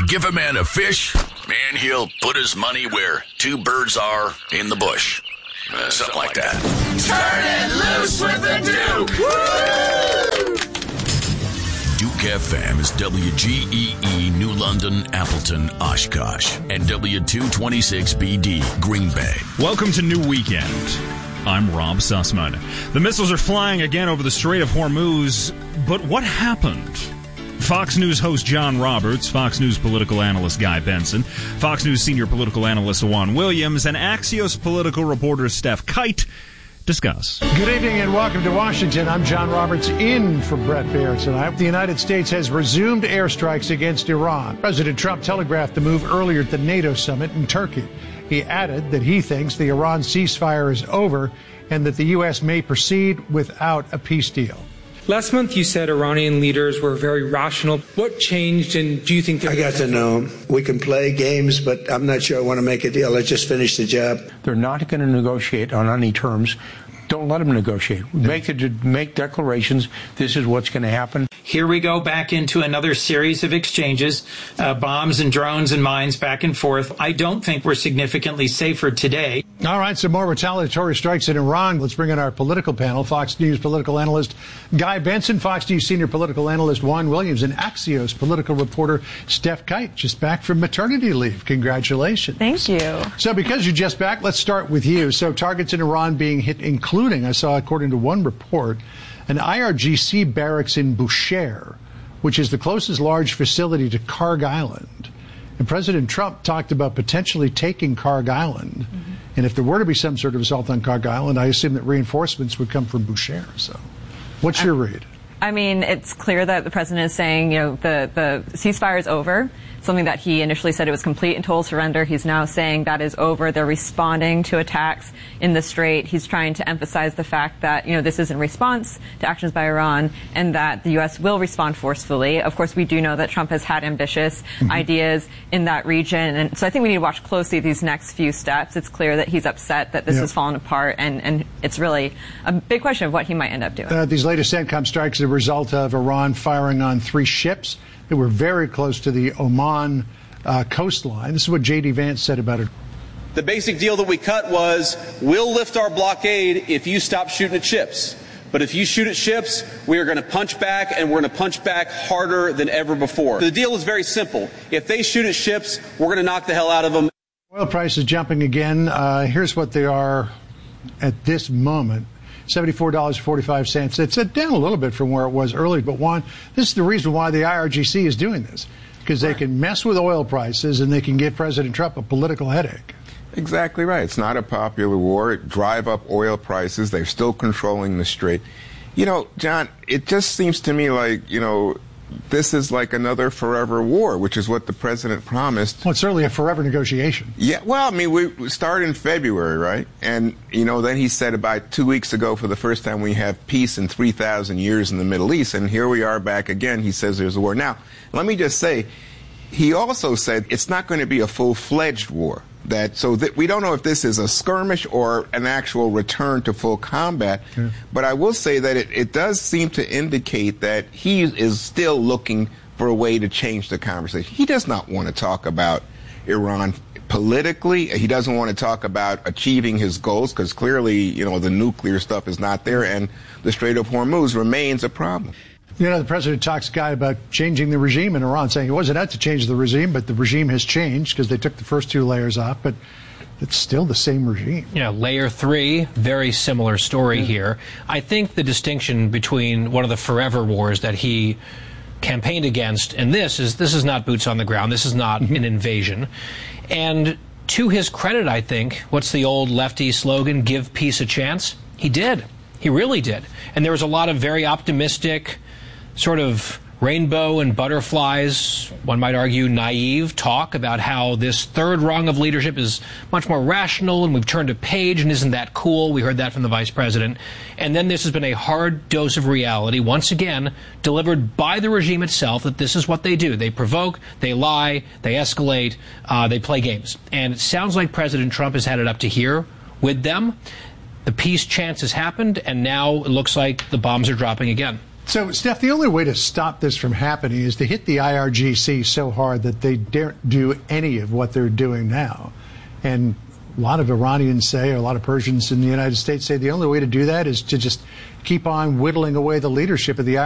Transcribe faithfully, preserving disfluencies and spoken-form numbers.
You give a man a fish, and he'll put his money where two birds are in the bush. Uh, something like that. Turn it loose with the Duke! Woo! Duke F M is W G E E New London, Appleton, Oshkosh, and W two twenty-six B D Green Bay. Welcome to New Weekend. I'm Rob Sussman. The missiles are flying again over the Strait of Hormuz, but what happened? Fox News host John Roberts, Fox News political analyst Guy Benson, Fox News senior political analyst Juan Williams, and Axios political reporter Steph Kite discuss. Good evening and welcome to Washington. I'm John Roberts in for Brett Baer tonight. The United States has resumed airstrikes against Iran. President Trump telegraphed the move earlier at the NATO summit in Turkey. He added that he thinks the Iran ceasefire is over and that the U S may proceed without a peace deal. Last month you said Iranian leaders were very rational. What changed, and do you think... I got to know. We can play games, but I'm not sure I want to make a deal. Let's just finish the job. They're not going to negotiate on any terms. Don't let them negotiate. Make, the, make declarations. This is what's going to happen. Here we go back into another series of exchanges, uh, bombs and drones and mines back and forth. I don't think we're significantly safer today. All right, some more retaliatory strikes in Iran. Let's bring in our political panel. Fox News political analyst Guy Benson, Fox News senior political analyst Juan Williams, and Axios political reporter Steph Kite, just back from maternity leave. Congratulations. Thank you. So because you're just back, let's start with you. So targets in Iran being hit, including, I saw according to one report, an I R G C barracks in Bushehr, which is the closest large facility to Karg Island. And President Trump talked about potentially taking Karg Island. Mm-hmm. And if there were to be some sort of assault on Karg Island, I assume that reinforcements would come from Bushehr. So what's your read? I mean, it's clear that the president is saying, you know, the, the ceasefire is over. Something that he initially said it was complete and total surrender. He's now saying that is over. They're responding to attacks in the Strait. He's trying to emphasize the fact that, you know, this is in response to actions by Iran and that the U S will respond forcefully. Of course, we do know that Trump has had ambitious mm-hmm. ideas in that region. And so I think we need to watch closely these next few steps. It's clear that he's upset that this yep. has fallen apart. And, and it's really a big question of what he might end up doing. Uh, these latest CENTCOM strikes are a result of Iran firing on three ships that were very close to the Oman uh, coastline. This is what J D Vance said about it. The basic deal that we cut was, we'll lift our blockade if you stop shooting at ships. But if you shoot at ships, we are going to punch back, and we're going to punch back harder than ever before. The deal is very simple. If they shoot at ships, we're going to knock the hell out of them. Oil prices jumping again. Uh, here's what they are at this moment. seventy-four dollars and forty-five cents. It's down a little bit from where it was earlier, but Juan, this is the reason why the I R G C is doing this, because they can mess with oil prices and they can give President Trump a political headache. Exactly right. It's not a popular war. It drive up oil prices. They're still controlling the Strait. You know, John, it just seems to me like, you know, this is like another forever war, which is what the president promised. Well, it's certainly a forever negotiation. Yeah, well, I mean, we start in February, right? And, you know, then he said about two weeks ago, for the first time, we have peace in three thousand years in the Middle East. And here we are back again. He says there's a war. Now, let me just say, he also said it's not going to be a full-fledged war. That so that we don't know if this is a skirmish or an actual return to full combat. Yeah. But I will say that it, it does seem to indicate that he is still looking for a way to change the conversation. He does not want to talk about Iran politically. He doesn't want to talk about achieving his goals, because clearly, you know, the nuclear stuff is not there, and the Strait of Hormuz remains a problem. You know, the president talks, Guy, about changing the regime in Iran, saying it wasn't out to change the regime, but the regime has changed because they took the first two layers off, but it's still the same regime. Yeah, layer three, very similar story yeah. here. I think the distinction between one of the forever wars that he campaigned against and this is this is not boots on the ground. This is not mm-hmm. an invasion. And to his credit, I think, what's the old lefty slogan, give peace a chance? He did. He really did. And there was a lot of very optimistic, sort of rainbow and butterflies, one might argue naive talk about how this third rung of leadership is much more rational and we've turned a page and isn't that cool? We heard that from the vice president. And then this has been a hard dose of reality, once again, delivered by the regime itself, that this is what they do. They provoke, they lie, they escalate, uh, they play games. And it sounds like President Trump has had it up to here with them. The peace chance has happened, and now it looks like the bombs are dropping again. So, Steph, the only way to stop this from happening is to hit the I R G C so hard that they daren't do any of what they're doing now. And a lot of Iranians say, or a lot of Persians in the United States say, the only way to do that is to just keep on whittling away the leadership of the I R G C.